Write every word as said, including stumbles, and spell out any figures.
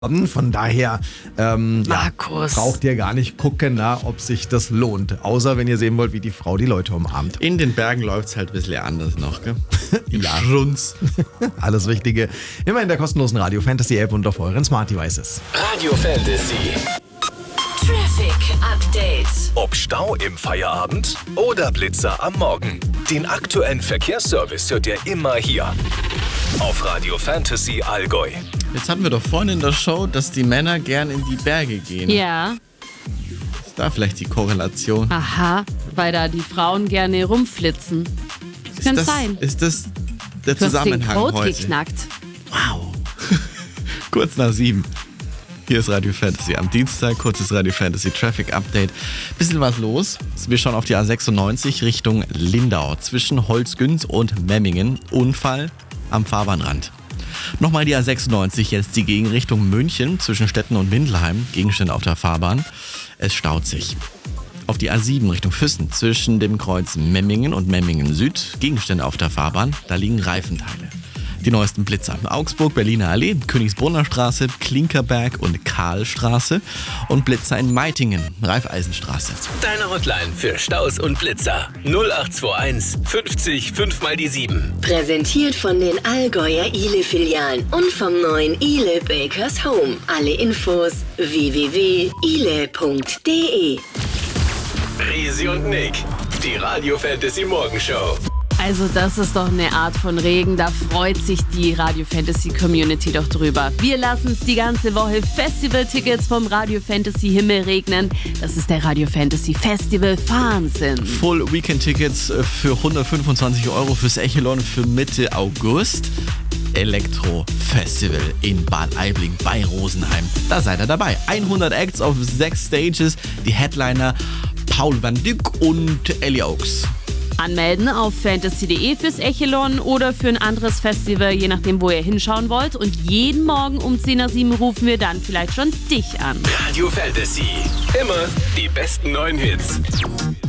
Von daher ähm, Markus. Ja, braucht ihr gar nicht gucken, na, ob sich das lohnt. Außer wenn ihr sehen wollt, wie die Frau die Leute umarmt. In den Bergen läuft es halt ein bisschen anders noch, gell? Im Ja. Schrunz. Alles Wichtige immer in der kostenlosen Radio Fantasy App und auf euren Smart Devices. Radio Fantasy. Traffic Update. Ob Stau im Feierabend oder Blitzer am Morgen. Den aktuellen Verkehrsservice hört ihr immer hier. Auf Radio Fantasy Allgäu. Jetzt hatten wir doch vorhin in der Show, dass die Männer gern in die Berge gehen. Ja, Ist da vielleicht die Korrelation? aha, weil da die Frauen gerne rumflitzen. Ist Könnte das, sein. Ist das der Du hast den Zusammenhang Code heute? geknackt. Wow. Kurz nach sieben. Hier ist Radio Fantasy am Dienstag, kurzes Radio Fantasy Traffic Update. Bisschen was los. Wir schauen auf die A sechsundneunzig Richtung Lindau zwischen Holzgünz und Memmingen. Unfall am Fahrbahnrand. Nochmal die A sechsundneunzig, jetzt die Gegenrichtung München zwischen Stetten und Mindelheim. Gegenstände auf der Fahrbahn. Es staut sich. Auf die A sieben Richtung Füssen zwischen dem Kreuz Memmingen und Memmingen Süd. Gegenstände auf der Fahrbahn. Da liegen Reifenteile. Die neuesten Blitzer. Augsburg, Berliner Allee, Königsbrunner Straße, Klinkerberg und Karlstraße und Blitzer in Meitingen, Raiffeisenstraße. Deine Hotline für Staus und Blitzer. null acht zwei eins fünfzig fünf mal die sieben. Präsentiert von den Allgäuer Ile-Filialen und vom neuen Ile Bakers Home. Alle Infos w w w punkt ile punkt d e. Risi und Nick. Die Radio Fantasy Morgenshow. Also das ist doch eine Art von Regen, da freut sich die Radio Fantasy Community doch drüber. Wir lassen es die ganze Woche Festival-Tickets vom Radio Fantasy Himmel regnen. Das ist der Radio Fantasy Festival Wahnsinn. Full Weekend Tickets für hundertfünfundzwanzig Euro fürs Echelon für Mitte August. Elektro Festival in Bad Aibling bei Rosenheim. Da seid ihr dabei. hundert Acts auf sechs Stages. Die Headliner Paul van Dyk und Ellie Oaks. Anmelden auf fantasy punkt de fürs Echelon oder für ein anderes Festival, je nachdem, wo ihr hinschauen wollt. Und jeden Morgen um zehn nach sieben rufen wir dann vielleicht schon dich an. Radio Fantasy. Immer die besten neuen Hits.